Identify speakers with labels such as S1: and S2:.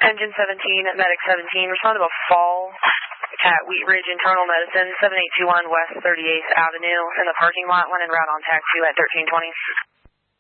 S1: Engine 17, Medic 17, respond to a fall at Wheat Ridge Internal Medicine, 7821 West 38th Avenue in the parking lot, when en route on taxi at 1320.